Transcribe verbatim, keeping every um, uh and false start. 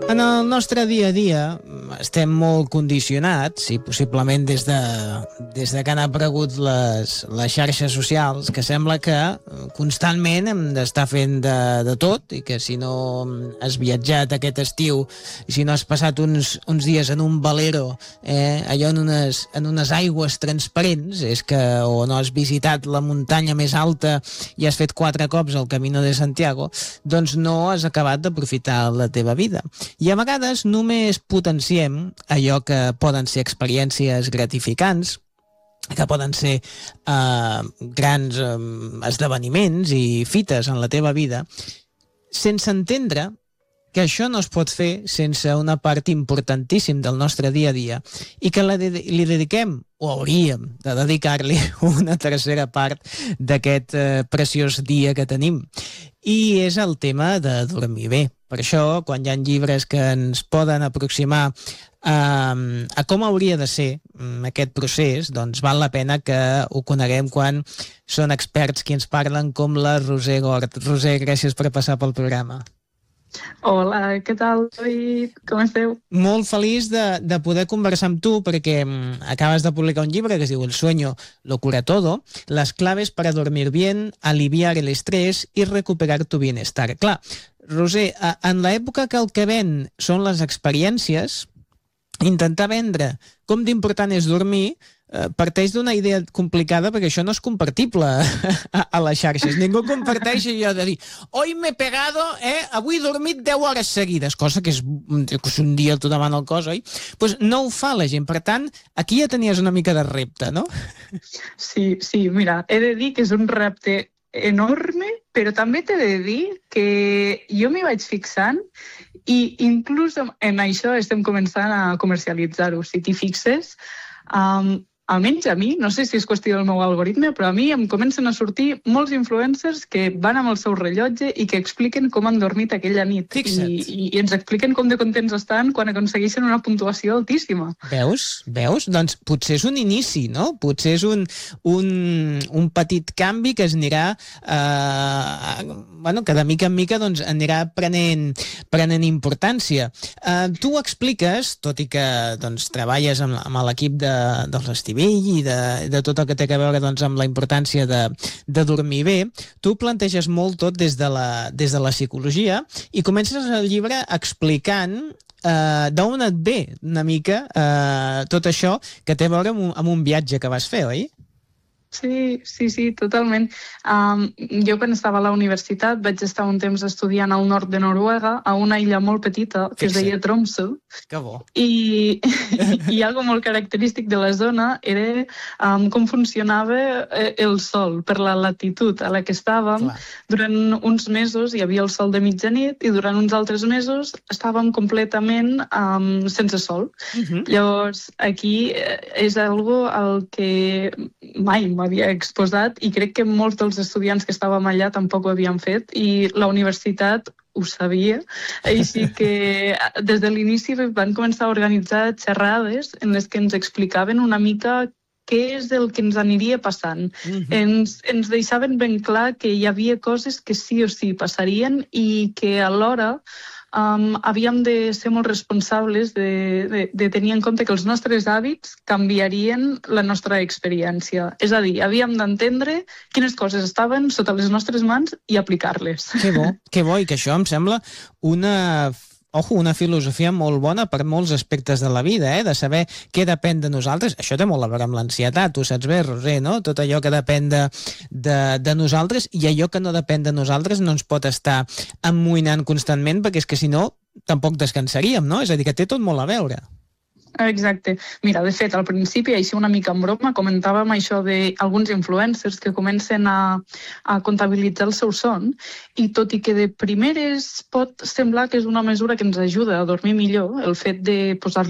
En el nostre dia a dia estem molt condicionats, i possiblement des de, des de que han aparegut les, les xarxes socials, que sembla que constantment hem d'estar fent de, de tot, i que si no has viatjat aquest estiu, i si no has passat uns, uns dies en un velero, eh, allò en unes, en unes aigües transparents, és que o no has visitat la muntanya més alta i has fet quatre cops el Camino de Santiago, doncs no has acabat d'aprofitar la teva vida. I a vegades només potenciem allò que poden ser experiències gratificants, que poden ser eh, grans eh, esdeveniments i fites en la teva vida, sense entendre que això no es pot fer sense una part importantíssima del nostre dia a dia i que la de- li dediquem, o hauríem de dedicar-li, una tercera part d'aquest eh, preciós dia que tenim. I és el tema de dormir bé. Per això, quan hi ha llibres que ens poden aproximar a, a com hauria de ser aquest procés, doncs val la pena que ho coneguem quan són experts qui ens parlen, com la Roser Gort. Roser, gràcies per passar pel programa. Hola, què tal, David? Com esteu? Molt feliç de, de poder conversar amb tu perquè mm, acabes de publicar un llibre que es diu El sueño lo cura todo, las claves para dormir bien, aliviar el estrés y recuperar tu bienestar. Clar, Roser, a- en l'època que el que ven són les experiències, intentar vendre com d'important és dormir eh, parteix d'una idea complicada, perquè això no és compartible a, a les xarxes. Ningú comparteix allò de dir hoy me he pegado, eh, avui he dormit deu hores seguides, cosa que és, que és un dia tu davant el cos, oi? Pues no ho fa la gent. Per tant, aquí ja tenies una mica de repte, no? Sí, sí, mira, he de dir que és un repte enorme, però també t'he de dir que jo m'hi vaig fixant i inclús en- en això estem començant a comercialitzar-ho. Si t'hi fixes, um, almenys a mi, no sé si és qüestió del meu algoritme, però a mi em comencen a sortir molts influencers que van amb el seu rellotge i que expliquen com han dormit aquella nit. Fixa't. I, i, I ens expliquen com de contents estan quan aconsegueixen una puntuació altíssima. Veus? Veus? Doncs potser és un inici, no? Potser és un, un, un petit canvi que es anirà, eh, bueno, que de mica en mica doncs, anirà prenent, prenent importància. Eh, tu ho expliques, tot i que doncs, treballes amb, amb l'equip de, dels Estivell i de, de tot el que té a veure doncs, amb la importància de, de dormir bé, tu planteges molt tot des de la, des de la psicologia i comences el llibre explicant Uh, d'on et ve una mica uh, tot això que té a veure amb un, amb un viatge que vas fer, oi? Sí, sí, sí, totalment. Um, jo quan estava a la universitat vaig estar un temps estudiant al nord de Noruega, a una illa molt petita que es Fixa't. deia Tromsø, Que bo. i, i algo molt característic de la zona era um, com funcionava eh, el sol per la latitud a la que estàvem. Clar. Durant uns mesos hi havia el sol de mitjanit i durant uns altres mesos estàvem completament um, sense sol. Uh -huh. Llavors, aquí eh, és algo al que mai m'havia exposat i crec que molts dels estudiants que estàvem allà tampoc ho havien fet i la universitat ho sabia, així que des de l'inici van començar a organitzar xerrades en les que ens explicaven una mica què és el que ens aniria passant. Uh -huh. Ens, ens deixaven ben clar que hi havia coses que sí o sí passarien i que alhora um, havíem de ser molt responsables de, de, de tenir en compte que els nostres hàbits canviarien la nostra experiència. És a dir, havíem d'entendre quines coses estaven sota les nostres mans i aplicar-les. Que bo, que bo, i que això em sembla una... Ojo, una filosofia molt bona per molts aspectes de la vida, eh? De saber què depèn de nosaltres. Això té molt a veure amb l'ansietat, tu saps bé, Roser, no? Tot allò que depèn de, de, de nosaltres i allò que no depèn de nosaltres no ens pot estar amoïnant constantment, perquè és que si no tampoc descansaríem, no? És a dir, que té tot molt a veure. Exacte. Mira, de fet, al principi, així una mica en broma, comentàvem això d'alguns influencers que comencen a, a comptabilitzar el seu son i tot i que de primeres pot semblar que és una mesura que ens ajuda a dormir millor, el fet de posar